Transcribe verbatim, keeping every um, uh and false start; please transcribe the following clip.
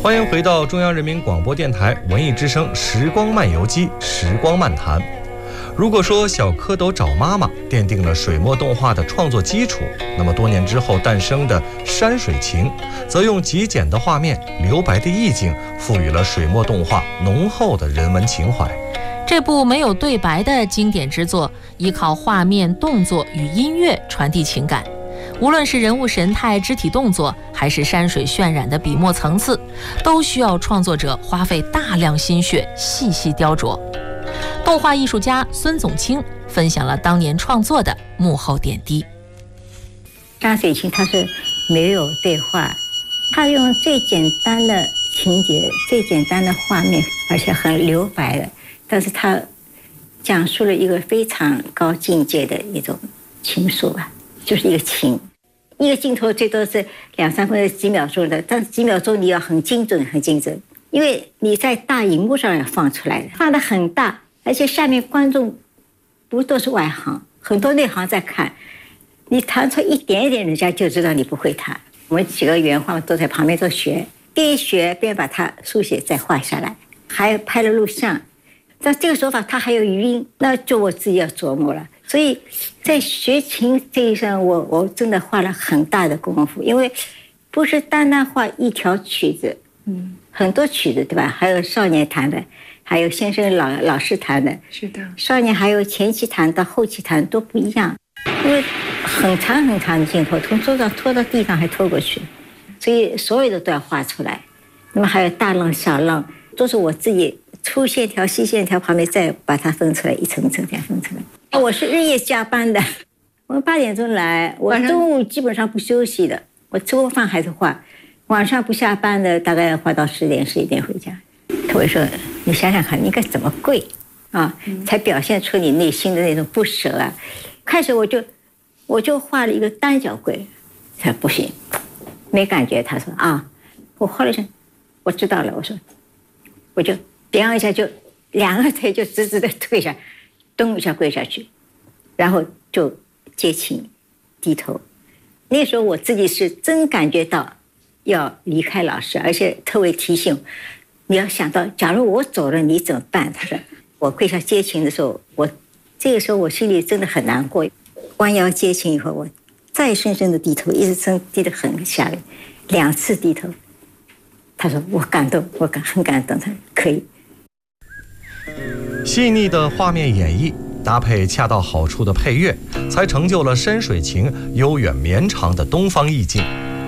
欢迎回到中央人民广播电台文艺之声时光漫游记时光漫谈。如果说小蝌蚪找妈妈奠定了水墨动画的创作基础，那么多年之后诞生的山水情则用极简的画面、留白的意境赋予了水墨动画浓厚的人文情怀。 这部没有对白的经典之作，依靠画面、动作与音乐传递情感。无论是人物神态、肢体动作，还是山水渲染的笔墨层次，都需要创作者花费大量心血，细细雕琢。动画艺术家孙总清分享了当年创作的幕后点滴。 山水情它是没有对话，它用最简单的情节、最简单的画面，而且很留白的，但是它讲述了一个非常高境界的一种情愫吧，就是一个情。一个镜头最多是两三分钟、几秒钟的，但是几秒钟你要很精准、很精准，因为你在大荧幕上要放出来的，放得很大，而且下面观众不都是外行，很多内行在看，你弹出一点一点，人家就知道你不会弹。我们几个原画都在旁边做学，边学边把它书写再画下来，还拍了录像。但这个手法它还有余音，那就我自己要琢磨了。所以在学琴这一上，我我真的花了很大的功夫，因为不是单单画一条曲子，嗯，很多曲子对吧？还有少年弹的，还有先生老老师弹的， 是的， 少年还有前期弹到后期弹都不一样，因为很长很长的镜头，从桌上拖到地上还拖过去，所以所有的都要画出来。那么还有大浪小浪，都是我自己粗线条、细线条旁边再把它分出来，一层一层这样分出来。我是日夜加班的，我们八点钟来，我中午基本上不休息的，我吃过饭还是画，晚上不下班的，大概要画到十点十一点回家。他会说：“你想想看，你应该怎么跪啊，才表现出你内心的那种不舍啊？”开始我就我就画了一个单脚跪，他说不行，没感觉。他说啊，我后来想，我知道了，我说我就别一下就两个腿就直直的跪下。咚一下跪下去，然后就接琴低头。那时候我自己是真感觉到要离开老师，而且特别提醒你要想到，假如我走了你怎么办？他说我跪下接琴的时候，我这个时候我心里真的很难过。弯腰接琴以后，我再深深的低头，一直深低得很下来，两次低头。他说我感动，我感很感动。他说可以。 细腻的画面演绎，搭配恰到好处的配乐，才成就了山水情悠远绵长的东方意境。